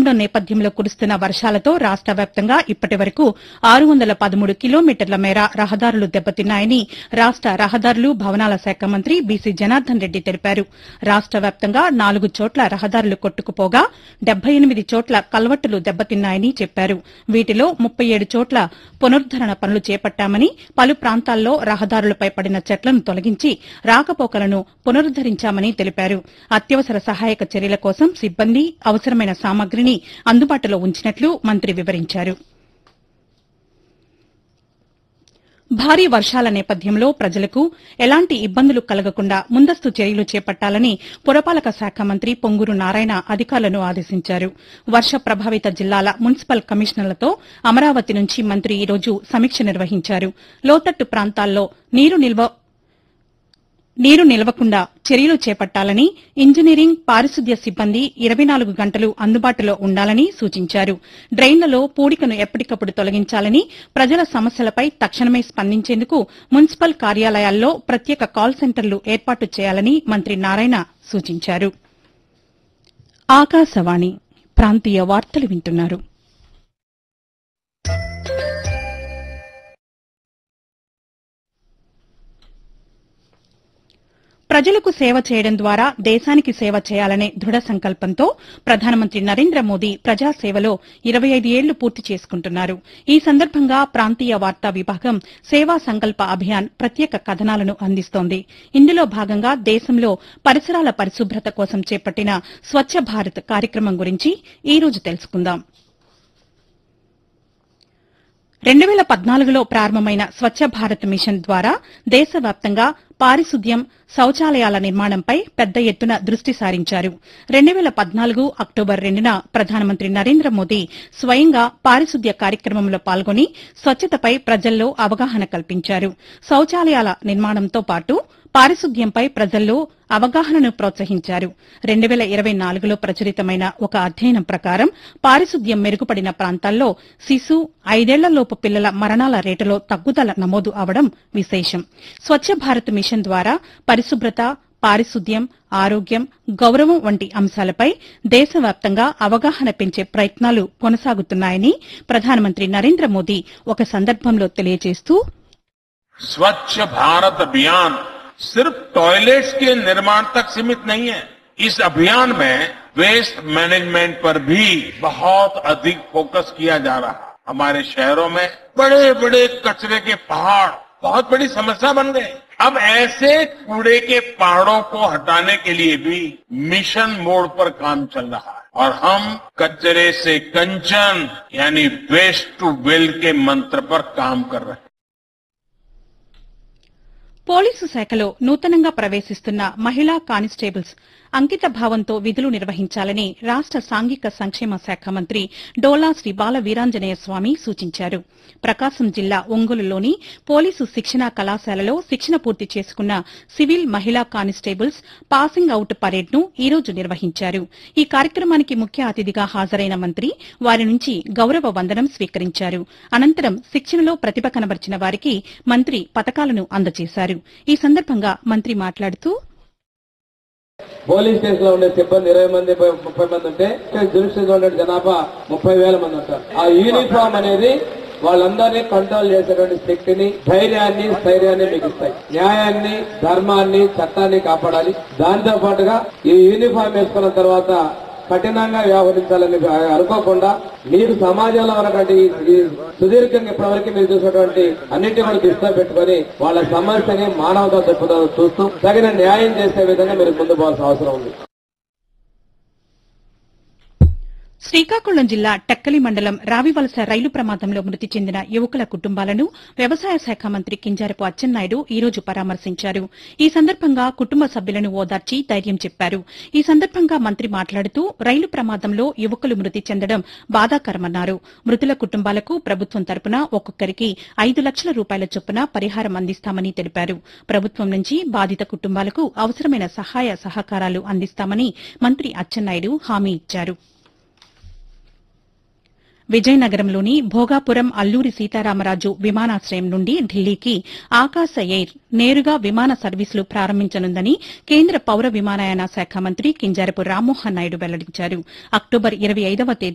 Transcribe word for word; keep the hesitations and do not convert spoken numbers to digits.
వాతావరణం నేపథ్యంలో కురుస్తున్న వర్షాలతో రాష్ట వ్యాప్తంగా ఇప్పటి వరకు ఆరు వందల పదమూడు కిలోమీటర్ల మేర రహదారులు దెబ్బతిన్నాయని రాష్ట రహదారులు భవనాల శాఖ మంత్రి బీసీ జనార్దన్ రెడ్డి తెలిపారు. రాష్ట వ్యాప్తంగా నాలుగు చోట్ల రహదారులు కొట్టుకుపోగా డెబ్బై ఎనిమిది చోట్ల కల్వట్టులు దెబ్బతిన్నాయని చెప్పారు. వీటిలో ముప్పై ఏడు చోట్ల పునరుద్దరణ పనులు చేపట్టామని, పలు ప్రాంతాల్లో రహదారులపై పడిన చెట్లను తొలగించి రాకపోకలను పునరుద్దరించామని తెలిపారు. అత్యవసర సహాయక చర్యల కోసం సిబ్బంది, అవసరమైన సామగ్రిని అందుబాటులో ఉంచినట్లు మంత్రి వివరించారు. భారీ వర్షాల నేపథ్యంలో ప్రజలకు ఎలాంటి ఇబ్బందులు కలగకుండా ముందస్తు చర్యలు చేపట్టాలని పురపాలక శాఖ మంత్రి పొంగూరు నారాయణ అధికారులను ఆదేశించారు. వర్ష ప్రభావిత జిల్లాల మున్సిపల్ కమిషనర్లతో అమరావతి నుంచి మంత్రి ఈ రోజు సమీక్ష నిర్వహించారు. లోతట్టు ప్రాంతాల్లో నీరు నిల్వ నీరు నిలవకుండా చర్యలు చేపట్టాలని, ఇంజనీరింగ్, పారిశుద్ధ్య సిబ్బంది ఇరవై నాలుగు గంటలు అందుబాటులో ఉండాలని సూచించారు. డ్రైన్లలో పూడికను ఎప్పటికప్పుడు తొలగించాలని, ప్రజల సమస్యలపై తక్షణమే స్పందించేందుకు మున్సిపల్ కార్యాలయాల్లో ప్రత్యేక కాల్ సెంటర్లు ఏర్పాటు చేయాలని మంత్రి నారాయణ సూచించారు. ఆకాశవాణి ప్రాంతీయ వార్తలు వింటున్నారు. ప్రజలకు సేవ చేయడం ద్వారా దేశానికి సేవ చేయాలనే దృఢ సంకల్పంతో ప్రధానమంత్రి నరేంద్ర మోదీ ప్రజాసేవలో ఇరవై ఐదు ఏళ్లు పూర్తి చేసుకుంటున్నారు. ఈ సందర్భంగా ప్రాంతీయ వార్తా విభాగం సేవా సంకల్ప అభియాన్ ప్రత్యేక కథనాలను అందిస్తోంది. ఇందులో భాగంగా దేశంలో పరిసరాల పరిశుభ్రత కోసం చేపట్టిన స్వచ్ఛ భారత్ కార్యక్రమం గురించి ఈ రోజు తెలుసుకుందాం. రెండు వేల పద్నాలుగులో ప్రారంభమైన స్వచ్ఛ భారత్ మిషన్ ద్వారా దేశవ్యాప్తంగా పారిశుద్ధ్యం, శౌచాలయాల నిర్మాణంపై పెద్ద ఎత్తున దృష్టి సారించారు. రెండు వేల పద్నాలుగు అక్టోబర్ రెండున ప్రధానమంత్రి నరేంద్ర మోదీ స్వయంగా పారిశుద్ధ్య కార్యక్రమంలో పాల్గొని స్వచ్ఛతపై ప్రజల్లో అవగాహన కల్పించారు. శౌచాలయాల నిర్మాణంతో పాటు పారిశుద్ధ్యంపై ప్రజల్లో అవగాహనను ప్రోత్సహించారు. రెండు వేల ఇరవై నాలుగులో ప్రచురితమైన ఒక అధ్యయనం ప్రకారం పారిశుద్ధ్యం మెరుగుపడిన ప్రాంతాల్లో శిశు, ఐదేళ్లలోపు పిల్లల మరణాల రేటులో తగ్గుదల నమోదు అవడం విశేషం. స్వచ్ఛ భారత్ మిషన్ ద్వారా పరిశుభ్రత, పారిశుద్ధ్యం, ఆరోగ్యం, గౌరవం వంటి అంశాలపై దేశవ్యాప్తంగా అవగాహన పెంచే ప్రయత్నాలు కొనసాగుతున్నాయని ప్రధానమంత్రి నరేంద్ర మోదీ ఒక సందర్భంలో తెలియజేస్తూ, स्वच्छ भारत अभियान सिर्फ टॉयलेट्स के निर्माण तक सीमित नहीं है. इस अभियान में वेस्ट मैनेजमेंट पर भी बहुत अधिक फोकस किया जा रहा है. हमारे शहरों में बड़े बड़े कचरे के पहाड़ बहुत बड़ी समस्या बन गए. अब ऐसे कूड़े के पहाड़ों को हटाने के लिए भी मिशन मोड पर काम चल रहा है और हम कचरे से कंचन यानी वेस्ट टू वेल्थ के मंत्र पर काम कर रहे हैं. పోలీసు శాఖలో నూతనంగా ప్రవేశిస్తున్న మహిళా కానిస్టేబుల్స్ అంకిత భావంతో విధులు నిర్వహించాలని రాష్ట సాంఘిక సంక్షేమ శాఖ మంత్రి డోలా శ్రీ బాల వీరాంజనేయ స్వామి సూచించారు. ప్రకాశం జిల్లా ఒంగోలులోని పోలీసు శిక్షణా కళాశాలలో శిక్షణ పూర్తి చేసుకున్న సివిల్ మహిళా కానిస్టేబుల్స్ పాసింగ్ అవుట్ పరేడ్ ను ఈ రోజు నిర్వహించారు. ఈ కార్యక్రమానికి ముఖ్య అతిథిగా హాజరైన మంత్రి వారి నుంచి గౌరవ వందనం స్వీకరించారు. అనంతరం శిక్షణలో ప్రతిభ కనబర్చిన వారికి మంత్రి పతకాలను అందజేశారు. ఈ సందర్భంగా మంత్రి మాట్లాడుతూ, పోలీస్ స్టేషన్ లో ఉండే సిబ్బంది ఇరవై మంది ముప్పై మంది ఉంటే జ్యుడిషియల్ లో ఉండే జనాభా ముప్పై వేల మంది ఉంటారు. ఆ యూనిఫామ్ అనేది వాళ్ళందరినీ కంట్రోల్ చేసేటువంటి శక్తిని, ధైర్యాన్ని, స్థైర్యాన్ని మీకు ఇస్తాయి. న్యాయాన్ని, ధర్మాన్ని, చట్టాన్ని కాపాడాలి. దానితో పాటుగా ఈ యూనిఫామ్ వేసుకున్న తర్వాత కఠినంగా వ్యవహరించాలని అనుకోకుండా మీరు సమాజంలో ఉన్నటువంటి సుదీర్ఘంగా ఇప్పటివరకు మీరు చూసినటువంటి అన్నింటి కూడా దృష్టిలో పెట్టుకుని వాళ్ళ సమస్యని మానవతా దృక్పథంలో చూస్తూ తగిన న్యాయం చేసే విధంగా మీరు ముందు పోవాల్సిన అవసరం ఉంది. శ్రీకాకుళం జిల్లా టెక్కలి మండలం రావివలస రైలు ప్రమాదంలో మృతి చెందిన యువకుల కుటుంబాలను వ్యవసాయ శాఖ మంత్రి కింజారపు అచ్చెన్నాయుడు ఈ రోజు పరామర్శించారు. ఈ సందర్భంగా కుటుంబ సభ్యులను ఓదార్చి ధైర్యం చెప్పారు. ఈ సందర్భంగా మంత్రి మాట్లాడుతూ రైలు ప్రమాదంలో యువకులు మృతి చెందడం బాధాకరమన్నారు. మృతుల కుటుంబాలకు ప్రభుత్వం తరపున ఒక్కొక్కరికి ఐదు లక్షల రూపాయల చొప్పున పరిహారం అందిస్తామని తెలిపారు. ప్రభుత్వం నుంచి బాధిత కుటుంబాలకు అవసరమైన సహాయ సహకారాలు అందిస్తామని మంత్రి అచ్చెన్నాయుడు హామీ ఇచ్చారు. విజయనగరంలోని భోగాపురం అల్లూరి సీతారామరాజు విమానాశ్రయం నుండి ఢిల్లీకి ఆకాశ ఎయిర్ నేరుగా విమాన సర్వీసులు ప్రారంభించనుందని కేంద్ర పౌర విమానయాన శాఖ మంత్రి కింజారపు రామ్మోహన్ నాయుడు వెల్లడించారు. అక్టోబర్ ఇరవై ఐదవ తేదీ